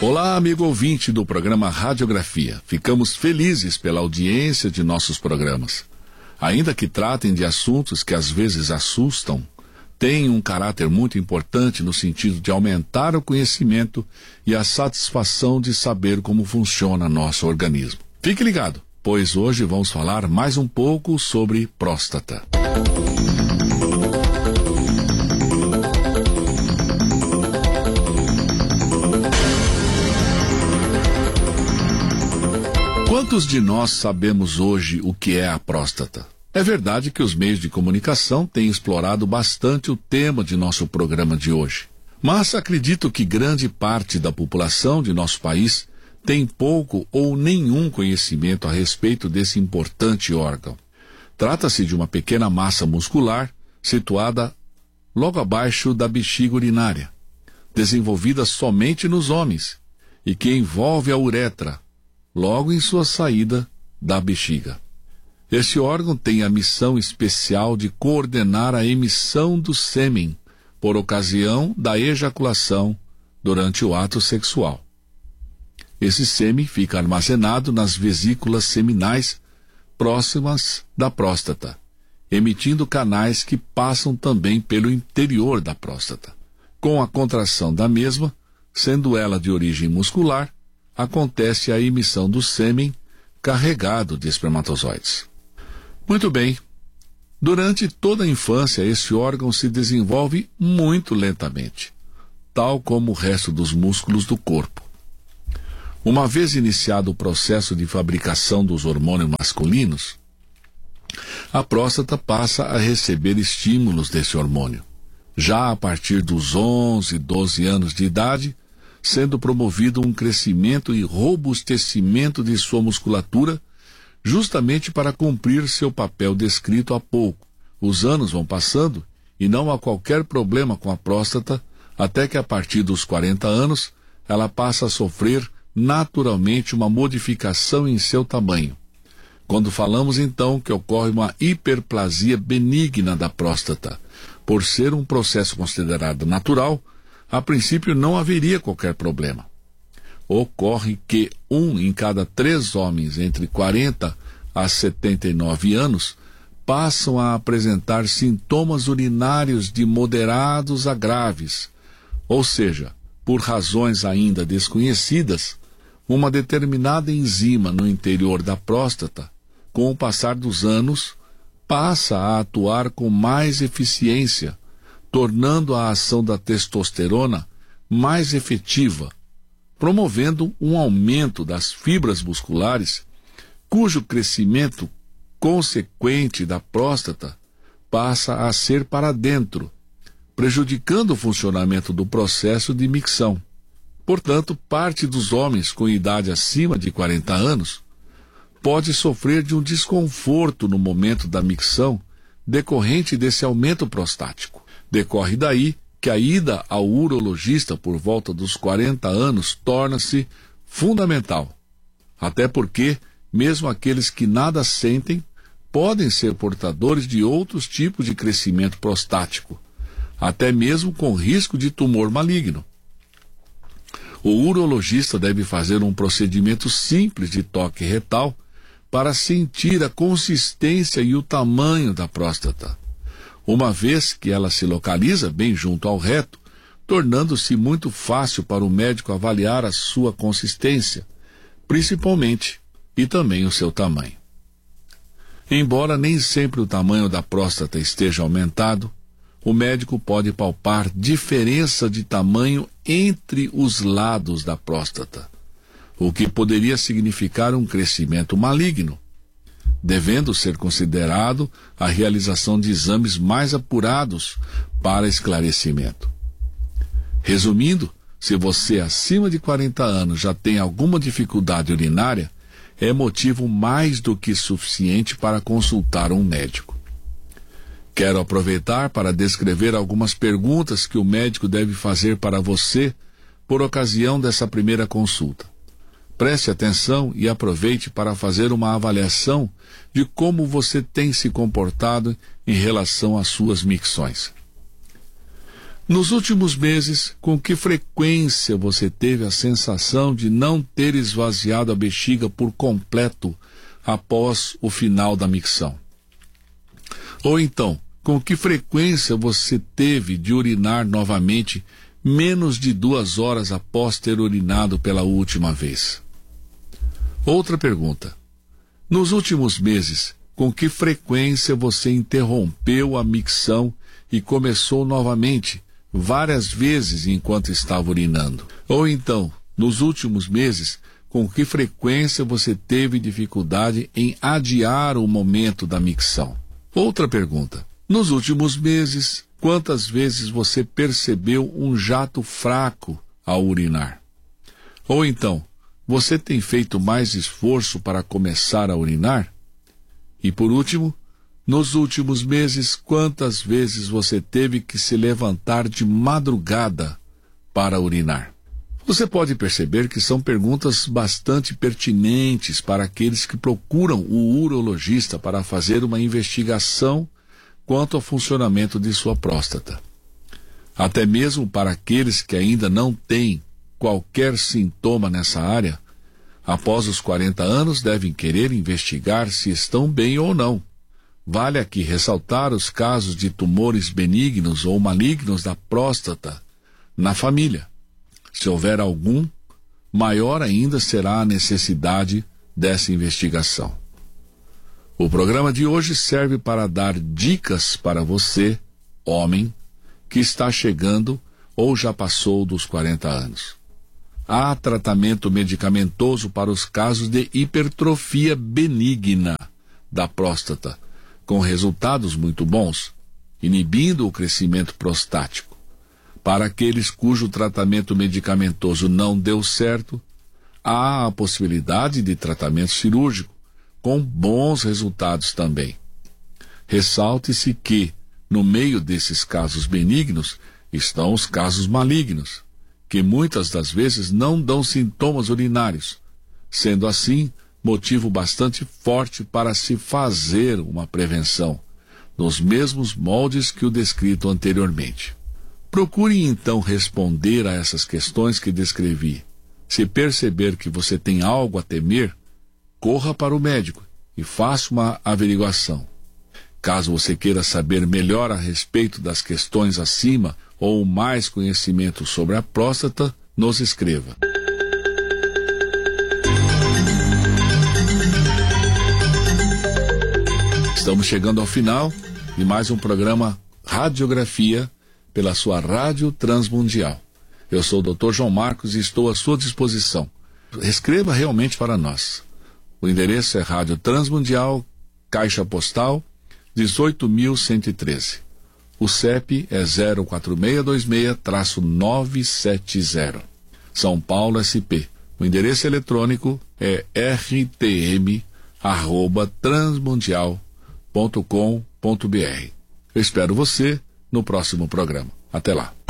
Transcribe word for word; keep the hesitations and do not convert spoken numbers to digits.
Olá, amigo ouvinte do programa Radiografia. Ficamos felizes pela audiência de nossos programas. Ainda que tratem de assuntos que às vezes assustam, têm um caráter muito importante no sentido de aumentar o conhecimento e a satisfação de saber como funciona nosso organismo. Fique ligado, pois hoje vamos falar mais um pouco sobre próstata. Quantos de nós sabemos hoje o que é a próstata? É verdade que os meios de comunicação têm explorado bastante o tema de nosso programa de hoje. Mas acredito que grande parte da população de nosso país tem pouco ou nenhum conhecimento a respeito desse importante órgão. Trata-se de uma pequena massa muscular situada logo abaixo da bexiga urinária, desenvolvida somente nos homens, e que envolve a uretra, logo em sua saída da bexiga. Este órgão tem a missão especial de coordenar a emissão do sêmen por ocasião da ejaculação durante o ato sexual. Esse sêmen fica armazenado nas vesículas seminais próximas da próstata, emitindo canais que passam também pelo interior da próstata. Com a contração da mesma, sendo ela de origem muscular, acontece a emissão do sêmen carregado de espermatozoides. Muito bem. Durante toda a infância, esse órgão se desenvolve muito lentamente, tal como o resto dos músculos do corpo. Uma vez iniciado o processo de fabricação dos hormônios masculinos, a próstata passa a receber estímulos desse hormônio. Já a partir dos onze, doze anos de idade, sendo promovido um crescimento e robustecimento de sua musculatura, justamente para cumprir seu papel descrito há pouco. Os anos vão passando e não há qualquer problema com a próstata, até que a partir dos quarenta anos, ela passa a sofrer naturalmente uma modificação em seu tamanho. Quando falamos então que ocorre uma hiperplasia benigna da próstata, por ser um processo considerado natural, a princípio não haveria qualquer problema. Ocorre que um em cada três homens entre quarenta a setenta e nove anos passam a apresentar sintomas urinários de moderados a graves, ou seja, por razões ainda desconhecidas, uma determinada enzima no interior da próstata, com o passar dos anos, passa a atuar com mais eficiência, tornando a ação da testosterona mais efetiva, promovendo um aumento das fibras musculares, cujo crescimento consequente da próstata passa a ser para dentro, prejudicando o funcionamento do processo de micção. Portanto, parte dos homens com idade acima de quarenta anos pode sofrer de um desconforto no momento da micção decorrente desse aumento prostático. Decorre daí que a ida ao urologista por volta dos quarenta anos torna-se fundamental. Até porque, mesmo aqueles que nada sentem, podem ser portadores de outros tipos de crescimento prostático, até mesmo com risco de tumor maligno. O urologista deve fazer um procedimento simples de toque retal para sentir a consistência e o tamanho da próstata, uma vez que ela se localiza bem junto ao reto, tornando-se muito fácil para o médico avaliar a sua consistência, principalmente, e também o seu tamanho. Embora nem sempre o tamanho da próstata esteja aumentado, o médico pode palpar diferença de tamanho entre os lados da próstata, o que poderia significar um crescimento maligno, devendo ser considerado a realização de exames mais apurados para esclarecimento. Resumindo, se você acima de quarenta anos já tem alguma dificuldade urinária, é motivo mais do que suficiente para consultar um médico. Quero aproveitar para descrever algumas perguntas que o médico deve fazer para você por ocasião dessa primeira consulta. Preste atenção e aproveite para fazer uma avaliação de como você tem se comportado em relação às suas micções. Nos últimos meses, com que frequência você teve a sensação de não ter esvaziado a bexiga por completo após o final da micção? Ou então, com que frequência você teve de urinar novamente menos de duas horas após ter urinado pela última vez? Outra pergunta. Nos últimos meses, com que frequência você interrompeu a micção e começou novamente, várias vezes enquanto estava urinando? Ou então, nos últimos meses, com que frequência você teve dificuldade em adiar o momento da micção? Outra pergunta. Nos últimos meses, quantas vezes você percebeu um jato fraco ao urinar? Ou então, você tem feito mais esforço para começar a urinar? E por último, nos últimos meses, quantas vezes você teve que se levantar de madrugada para urinar? Você pode perceber que são perguntas bastante pertinentes para aqueles que procuram o urologista para fazer uma investigação quanto ao funcionamento de sua próstata. Até mesmo para aqueles que ainda não têm qualquer sintoma nessa área, após os quarenta anos devem querer investigar se estão bem ou não. Vale aqui ressaltar os casos de tumores benignos ou malignos da próstata na família. Se houver algum, maior ainda será a necessidade dessa investigação. O programa de hoje serve para dar dicas para você, homem, que está chegando ou já passou dos quarenta anos. Há tratamento medicamentoso para os casos de hipertrofia benigna da próstata, com resultados muito bons, inibindo o crescimento prostático. Para aqueles cujo tratamento medicamentoso não deu certo, há a possibilidade de tratamento cirúrgico, com bons resultados também. Ressalte-se que, no meio desses casos benignos, estão os casos malignos, que muitas das vezes não dão sintomas urinários, sendo assim motivo bastante forte para se fazer uma prevenção, nos mesmos moldes que o descrito anteriormente. Procure então responder a essas questões que descrevi. Se perceber que você tem algo a temer, corra para o médico e faça uma averiguação. Caso você queira saber melhor a respeito das questões acima ou mais conhecimento sobre a próstata, nos escreva. Estamos chegando ao final de mais um programa Radiografia pela sua Rádio Transmundial. Eu sou o doutor João Marcos e estou à sua disposição. Escreva realmente para nós. O endereço é Rádio Transmundial, Caixa Postal dezoito mil cento e treze. O C E P é zero quatro seis dois seis nove sete zero. São Paulo, S P. O endereço eletrônico é r t m arroba transmundial ponto com ponto b r. Eu espero você no próximo programa. Até lá.